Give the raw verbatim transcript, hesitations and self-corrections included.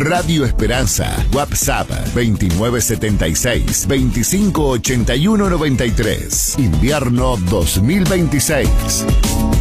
Radio Esperanza. WhatsApp veintinueve setenta y seis, veinticinco ochenta y uno noventa y tres. Invierno dos mil veintiséis.